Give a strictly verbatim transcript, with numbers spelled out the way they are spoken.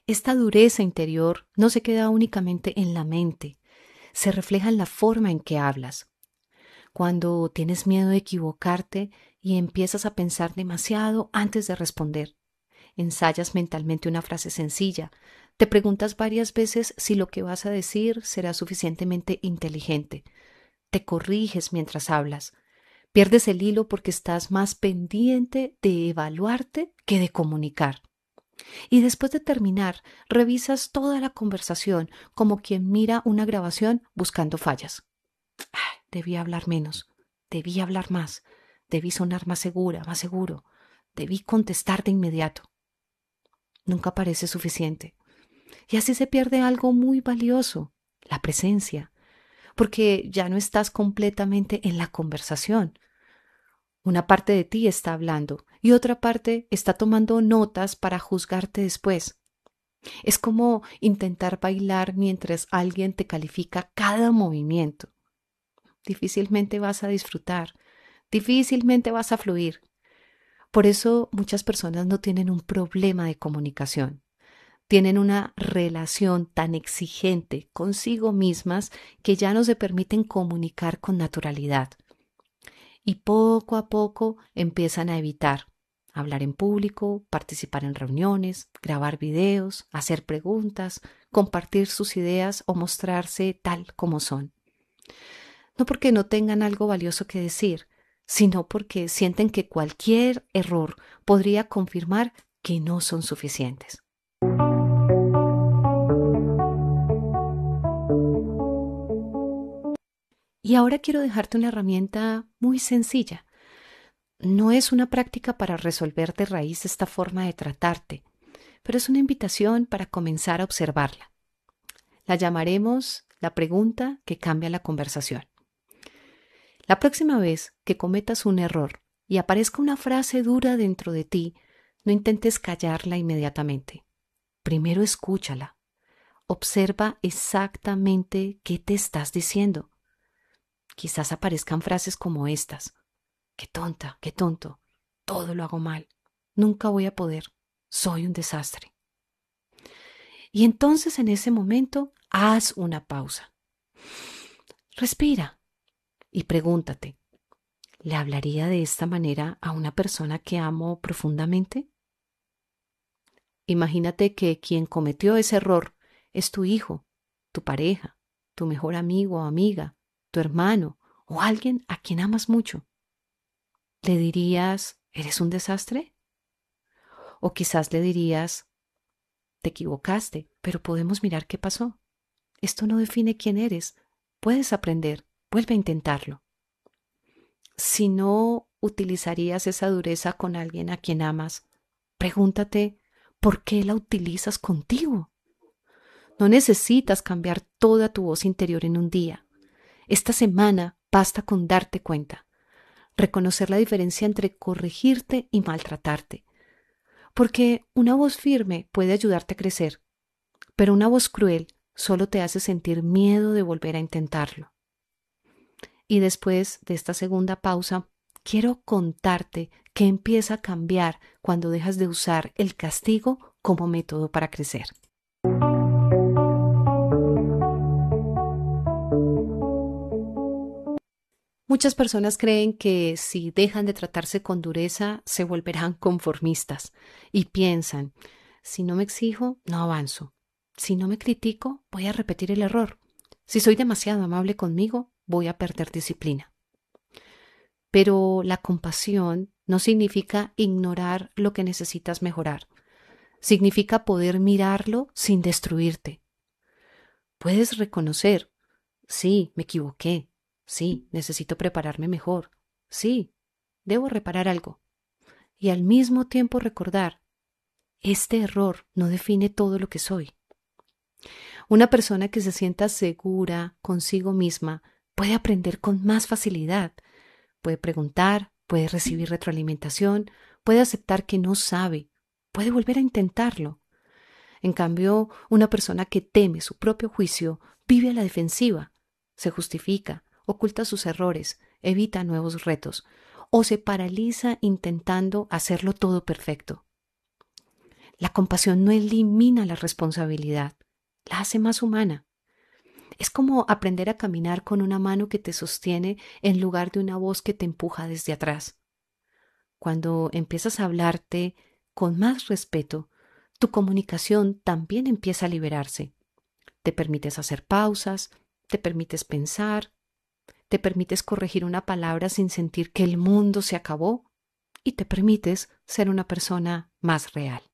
Esta dureza interior no se queda únicamente en la mente, se refleja en la forma en que hablas. Cuando tienes miedo de equivocarte y empiezas a pensar demasiado antes de responder, ensayas mentalmente una frase sencilla, te preguntas varias veces si lo que vas a decir será suficientemente inteligente, te corriges mientras hablas, pierdes el hilo porque estás más pendiente de evaluarte que de comunicar. Y después de terminar, revisas toda la conversación como quien mira una grabación buscando fallas. "Ay, debí hablar menos, debí hablar más, debí sonar más segura, más seguro, debí contestar de inmediato". Nunca parece suficiente. Y así se pierde algo muy valioso, la presencia, porque ya no estás completamente en la conversación. Una parte de ti está hablando y otra parte está tomando notas para juzgarte después. Es como intentar bailar mientras alguien te califica cada movimiento. Difícilmente vas a disfrutar, difícilmente vas a fluir. Por eso muchas personas no tienen un problema de comunicación. Tienen una relación tan exigente consigo mismas que ya no se permiten comunicar con naturalidad. Y poco a poco empiezan a evitar hablar en público, participar en reuniones, grabar videos, hacer preguntas, compartir sus ideas o mostrarse tal como son. No porque no tengan algo valioso que decir, sino porque sienten que cualquier error podría confirmar que no son suficientes. Y ahora quiero dejarte una herramienta muy sencilla. No es una práctica para resolver de raíz esta forma de tratarte, pero es una invitación para comenzar a observarla. La llamaremos la pregunta que cambia la conversación. La próxima vez que cometas un error y aparezca una frase dura dentro de ti, no intentes callarla inmediatamente. Primero escúchala. Observa exactamente qué te estás diciendo. Quizás aparezcan frases como estas: qué tonta, qué tonto, todo lo hago mal, nunca voy a poder, soy un desastre. Y entonces en ese momento haz una pausa. Respira y pregúntate: ¿le hablaría de esta manera a una persona que amo profundamente? Imagínate que quien cometió ese error es tu hijo, tu pareja, tu mejor amigo o amiga, tu hermano o alguien a quien amas mucho. ¿Le dirías, eres un desastre? O quizás le dirías, te equivocaste, pero podemos mirar qué pasó. Esto no define quién eres. Puedes aprender, vuelve a intentarlo. Si no utilizarías esa dureza con alguien a quien amas, pregúntate, ¿por qué la utilizas contigo? No necesitas cambiar toda tu voz interior en un día. Esta semana basta con darte cuenta, reconocer la diferencia entre corregirte y maltratarte. Porque una voz firme puede ayudarte a crecer, pero una voz cruel solo te hace sentir miedo de volver a intentarlo. Y después de esta segunda pausa, quiero contarte qué empieza a cambiar cuando dejas de usar el castigo como método para crecer. Muchas personas creen que si dejan de tratarse con dureza, se volverán conformistas y piensan, si no me exijo, no avanzo. Si no me critico, voy a repetir el error. Si soy demasiado amable conmigo, voy a perder disciplina. Pero la compasión no significa ignorar lo que necesitas mejorar. Significa poder mirarlo sin destruirte. Puedes reconocer, sí, me equivoqué. Sí, necesito prepararme mejor. Sí, debo reparar algo. Y al mismo tiempo recordar, este error no define todo lo que soy. Una persona que se sienta segura consigo misma puede aprender con más facilidad. Puede preguntar, puede recibir retroalimentación, puede aceptar que no sabe, puede volver a intentarlo. En cambio, una persona que teme su propio juicio vive a la defensiva, se justifica, oculta sus errores, evita nuevos retos o se paraliza intentando hacerlo todo perfecto. La compasión no elimina la responsabilidad, la hace más humana. Es como aprender a caminar con una mano que te sostiene en lugar de una voz que te empuja desde atrás. Cuando empiezas a hablarte con más respeto, tu comunicación también empieza a liberarse. Te permites hacer pausas, te permites pensar, te permites corregir una palabra sin sentir que el mundo se acabó y te permites ser una persona más real.